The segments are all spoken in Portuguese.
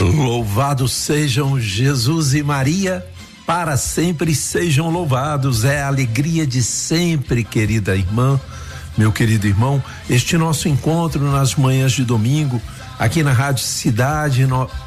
Louvados sejam Jesus e Maria, para sempre sejam louvados. É a alegria de sempre, querida irmã, meu querido irmão, este nosso encontro nas manhãs de domingo, aqui na Rádio Cidade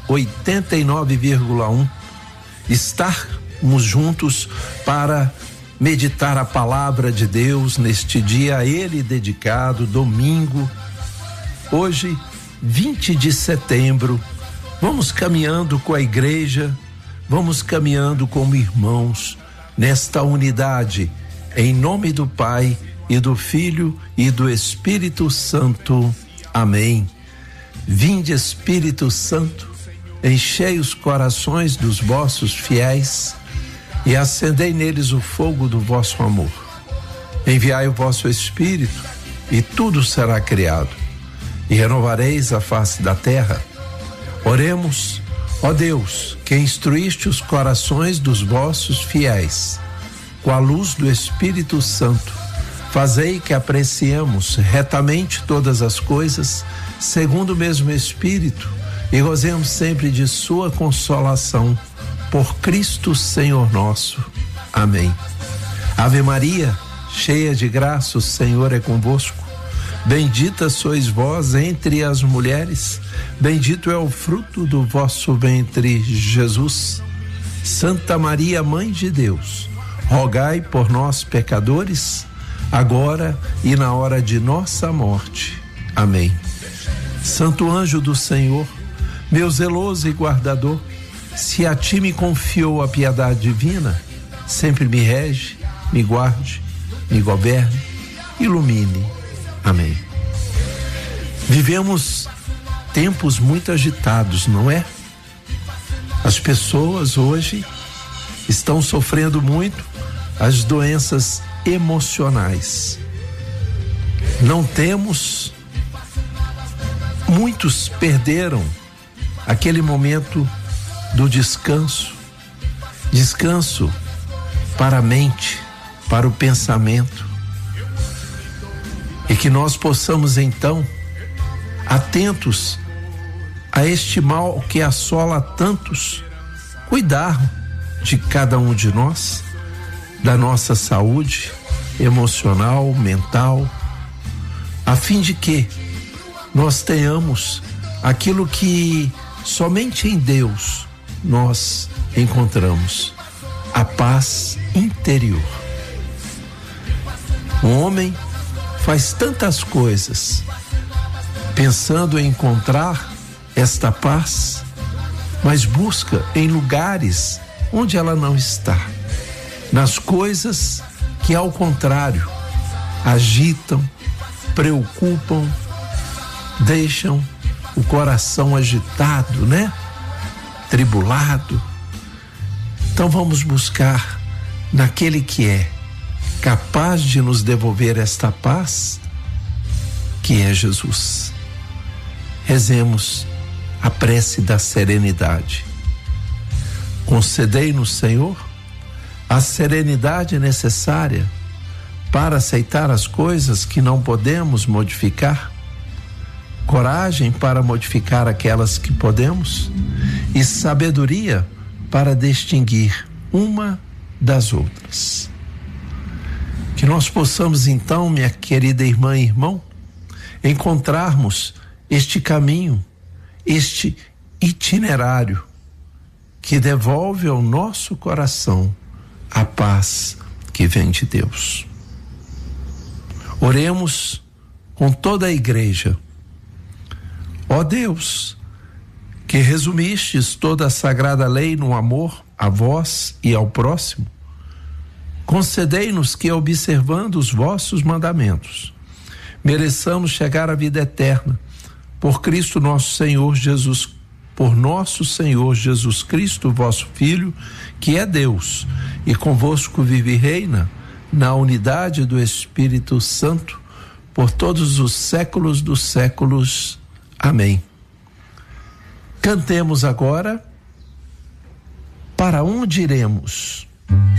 89,1. Estarmos juntos para meditar a palavra de Deus neste dia a Ele dedicado, domingo, hoje, 20 de setembro. Vamos caminhando com a igreja, vamos caminhando como irmãos nesta unidade, em nome do Pai e do Filho e do Espírito Santo. Amém. Vinde, Espírito Santo, enchei os corações dos vossos fiéis e acendei neles o fogo do vosso amor. Enviai o vosso Espírito e tudo será criado e renovareis a face da terra. Oremos. Ó Deus, que instruíste os corações dos vossos fiéis com a luz do Espírito Santo, fazei que apreciemos retamente todas as coisas segundo o mesmo Espírito e gozemos sempre de sua consolação, por Cristo Senhor nosso. Amém. Ave Maria, cheia de graça, o Senhor é convosco. Bendita sois vós entre as mulheres, bendito é o fruto do vosso ventre, Jesus. Santa Maria, Mãe de Deus, rogai por nós, pecadores, agora e na hora de nossa morte. Amém. Santo anjo do Senhor, meu zeloso e guardador, se a ti me confiou a piedade divina, sempre me rege, me guarde, me governe, ilumine. Amém. Vivemos tempos muito agitados, não é? As pessoas hoje estão sofrendo muito as doenças emocionais. Muitos perderam aquele momento do descanso para a mente, para o pensamento. E que nós possamos então, atentos a este mal que assola tantos, cuidar de cada um de nós, da nossa saúde emocional, mental, a fim de que nós tenhamos aquilo que somente em Deus nós encontramos, a paz interior. O homem faz tantas coisas pensando em encontrar esta paz, mas busca em lugares onde ela não está, nas coisas que ao contrário agitam, preocupam, deixam o coração agitado, né? Tribulado. Então vamos buscar naquele que é capaz de nos devolver esta paz, que é Jesus. Rezemos a prece da serenidade. Concedei-nos, Senhor, a serenidade necessária para aceitar as coisas que não podemos modificar, coragem para modificar aquelas que podemos e sabedoria para distinguir uma das outras. Que nós possamos então, minha querida irmã e irmão, encontrarmos este caminho, este itinerário que devolve ao nosso coração a paz que vem de Deus. Oremos com toda a igreja. Ó Deus, que resumistes toda a sagrada lei no amor a vós e ao próximo, concedei-nos que, observando os vossos mandamentos, mereçamos chegar à vida eterna, por Cristo nosso Senhor Jesus, por nosso Senhor Jesus Cristo, vosso Filho, que é Deus, e convosco vive e reina, na unidade do Espírito Santo, por todos os séculos dos séculos. Amém. Cantemos agora, Para Onde Iremos?